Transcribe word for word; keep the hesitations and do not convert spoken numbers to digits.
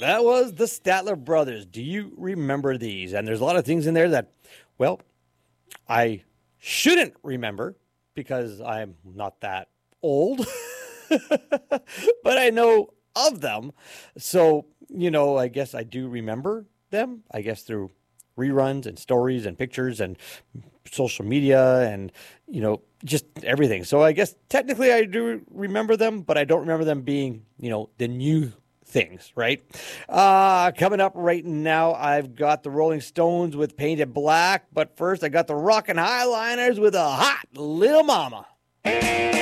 That was the Statler Brothers. Do you remember these? And there's a lot of things in there that, well, I shouldn't remember because I'm not that old, but I know of them. So, you know, I guess I do remember them, I guess through reruns and stories and pictures and social media and, you know, just everything. So I guess technically I do remember them, but I don't remember them being, you know, the new things, right? Uh, coming up right now, I've got the Rolling Stones with Painted Black, but first I got the Rockin' Highliners with a Hot Little Mama.